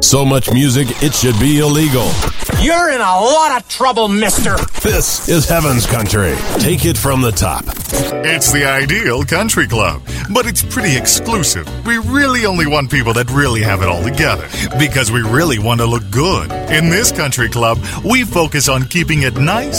So much music, it should be illegal. You're in a lot of trouble, mister. This is Heaven's Country. Take it from the top. It's the ideal country club, but it's pretty exclusive. We really only want people that really have it all together, because we really want to look good. In this country club, we focus on keeping it nice